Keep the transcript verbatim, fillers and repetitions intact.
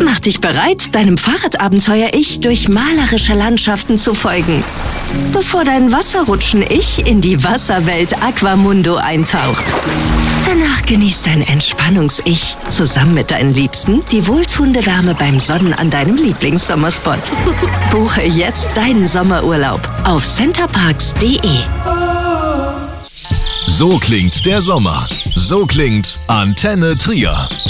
Mach dich bereit, deinem Fahrradabenteuer-Ich durch malerische Landschaften zu folgen, bevor dein Wasserrutschen-Ich in die Wasserwelt Aquamundo eintaucht. Danach genießt dein Entspannungs-Ich zusammen mit deinen Liebsten die wohltuende Wärme beim Sonnen an deinem Lieblingssommerspot. Buche jetzt deinen Sommerurlaub auf centerparks punkt de. So klingt der Sommer. So klingt Antenne Trier.